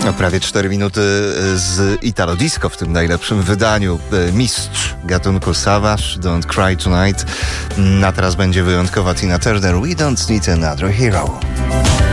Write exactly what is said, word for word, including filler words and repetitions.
No, prawie cztery minuty z Italo Disco w tym najlepszym wydaniu. Mistrz gatunku Savage, Don't Cry Tonight. A teraz będzie wyjątkowa Tina Turner, We Don't Need Another Hero.